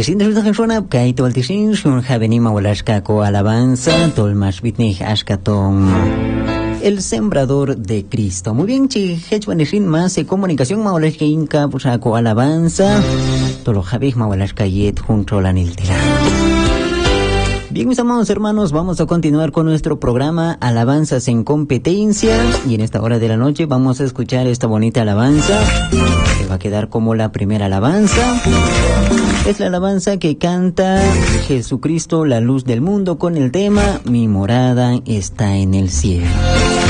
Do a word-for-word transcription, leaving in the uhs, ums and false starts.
Nesin de la canción que todo el tiempo son javenima walashka ko alabanza tolmash bitni ashkaton el sembrador de Cristo. Muy bien, chi hechwanishin más de comunicación mawalashka inka pues ko alabanza tolo javej mawalashka yet junto a la niltira. Bien, mis amados hermanos, vamos a continuar con nuestro programa Alabanzas en Competencia y en esta hora de la noche vamos a escuchar esta bonita alabanza que va a quedar como la primera alabanza. Es la alabanza que canta Jesucristo, la luz del mundo, con el tema Mi morada está en el cielo.